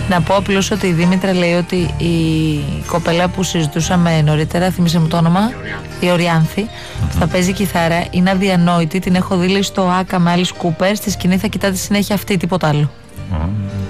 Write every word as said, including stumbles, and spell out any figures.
Να πω απλώς ότι η Δήμητρα λέει ότι η κοπέλα που συζητούσαμε νωρίτερα, θύμισε μου το όνομα, η Οριάνθη, που θα παίζει κιθάρα, είναι αδιανόητη. Την έχω δει λέει, στο Άκα με Alice Cooper. Στη σκηνή θα κοιτάτε συνέχεια αυτή, τίποτα άλλο.